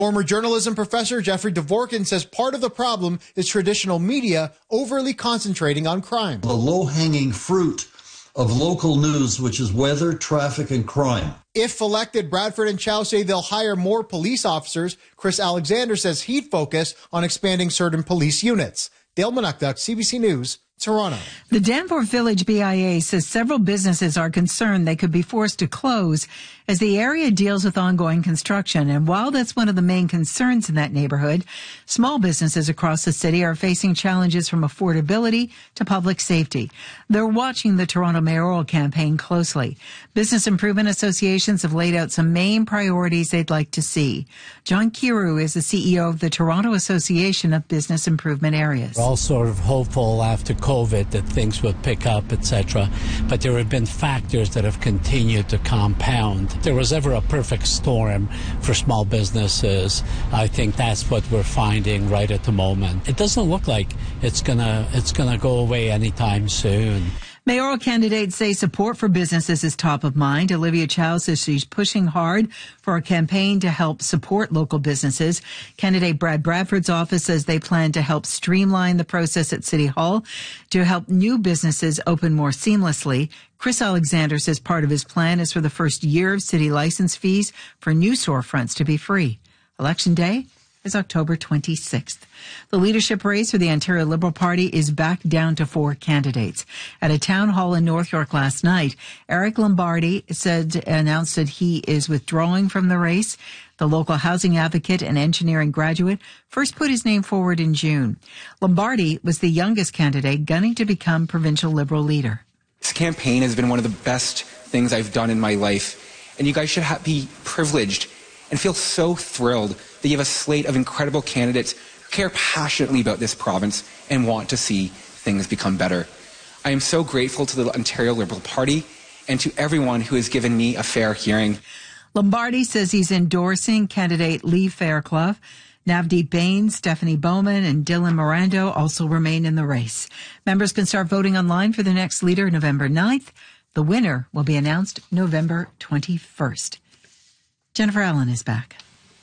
Former journalism professor Jeffrey Dvorkin says part of the problem is traditional media overly concentrating on crime. The low-hanging fruit of local news, which is weather, traffic, and crime. If elected, Bradford and Chow say they'll hire more police officers. Chris Alexander says he'd focus on expanding certain police units. Dale Manukduk, CBC News, Toronto. The Danforth Village BIA says several businesses are concerned they could be forced to close as the area deals with ongoing construction. And while that's one of the main concerns in that neighborhood, small businesses across the city are facing challenges from affordability to public safety. They're watching the Toronto mayoral campaign closely. Business improvement associations have laid out some main priorities they'd like to see. John Kiru is the CEO of the Toronto Association of Business Improvement Areas. We're all sort of hopeful after COVID that things would pick up, etc. But there have been factors that have continued to compound. If there was ever a perfect storm for small businesses, I think that's what we're finding right at the moment. It doesn't look like it's gonna go away anytime soon. Mayoral candidates say support for businesses is top of mind. Olivia Chow says she's pushing hard for a campaign to help support local businesses. Candidate Brad Bradford's office says they plan to help streamline the process at City Hall to help new businesses open more seamlessly. Chris Alexander says part of his plan is for the first year of city license fees for new storefronts to be free. Election day is October 26th. The leadership race for the Ontario Liberal Party is back down to 4 candidates. At a town hall in North York last night, Eric Lombardi announced that he is withdrawing from the race. The local housing advocate and engineering graduate first put his name forward in June. Lombardi was the youngest candidate gunning to become provincial Liberal leader. This campaign has been one of the best things I've done in my life, and you guys should be privileged and feel so thrilled that you have a slate of incredible candidates who care passionately about this province and want to see things become better. I am so grateful to the Ontario Liberal Party and to everyone who has given me a fair hearing. Lombardi says he's endorsing candidate Lee Fairclough. Navdeep Bains, Stephanie Bowman, and Dylan Morando also remain in the race. Members can start voting online for the next leader November 9th. The winner will be announced November 21st. Jennifer Allen is back.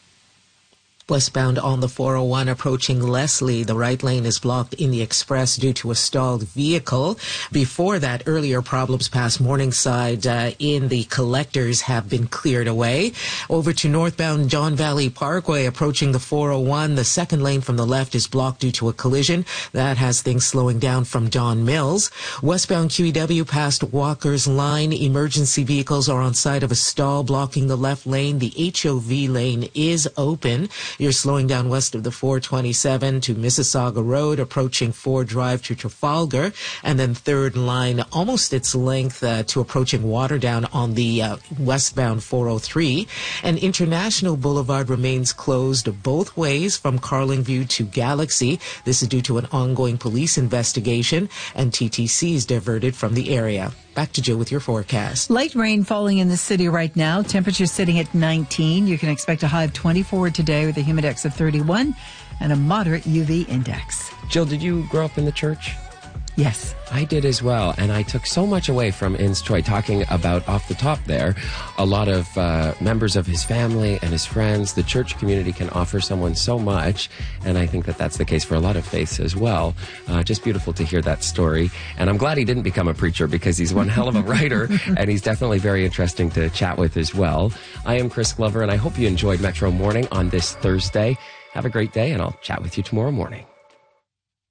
Westbound on the 401 approaching Leslie, the right lane is blocked in the express due to a stalled vehicle. Before that, earlier problems past Morningside in the collectors have been cleared away. Over to northbound John Valley Parkway approaching the 401, the second lane from the left is blocked due to a collision. That has things slowing down from Don Mills. Westbound QEW past Walker's Line, emergency vehicles are on side of a stall blocking the left lane. The HOV lane is open. You're slowing down west of the 427 to Mississauga Road, approaching Ford Drive to Trafalgar, and then third line, almost its length to approaching Waterdown on the westbound 403. And International Boulevard remains closed both ways from Carlingview to Galaxy. This is due to an ongoing police investigation, and TTC is diverted from the area. Back to Jill with your forecast. Light rain falling in the city right now. Temperature sitting at 19. You can expect a high of 24 today with a humidex of 31 and a moderate UV index. Jill, did you grow up in the church? Yes. I did as well, and I took so much away from Inns Choi, talking about off the top there, a lot of members of his family and his friends. The church community can offer someone so much, and I think that that's the case for a lot of faiths as well. Just beautiful to hear that story, and I'm glad he didn't become a preacher because he's one hell of a writer, and he's definitely very interesting to chat with as well. I am Chris Glover, and I hope you enjoyed Metro Morning on this Thursday. Have a great day, and I'll chat with you tomorrow morning.